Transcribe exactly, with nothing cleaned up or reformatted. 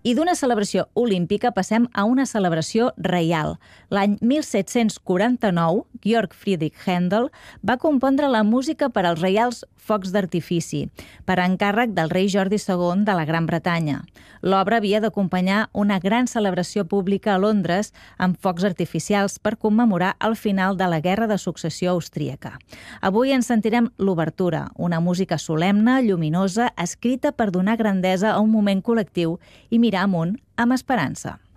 I d'una celebració olímpica passem a una celebració reial. L'any mil set-cents quaranta-nou, Georg Friedrich Händel va compondre la música per als reials focs d'artifici, per encàrrec del rei Jordi segon de la Gran Bretanya. L'obra havia d'acompanyar una gran celebració pública a Londres amb focs artificials per commemorar el final de la Guerra de Successió Austríaca. Avui ens sentirem l'obertura, una música solemne, lluminosa, escrita per donar grandesa a un moment col·lectiu i mirar amunt amb esperança.